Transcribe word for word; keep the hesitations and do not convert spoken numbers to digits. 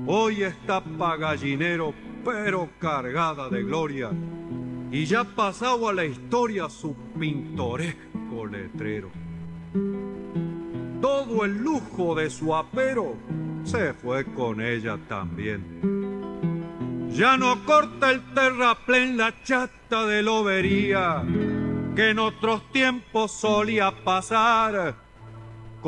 hoy está pa' gallinero, pero cargada de gloria, y ya ha pasado a la historia su pintoresco letrero. Todo el lujo de su apero se fue con ella también. Ya no corta el terraplén la chata de lobería, que en otros tiempos solía pasar